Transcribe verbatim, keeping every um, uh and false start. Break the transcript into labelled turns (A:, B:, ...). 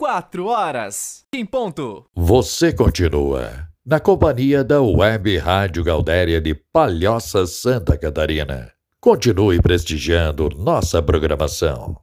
A: quatro horas em ponto.
B: Você continua na companhia da Web Rádio Gaudéria de Palhoça, Santa Catarina. Continue prestigiando nossa programação.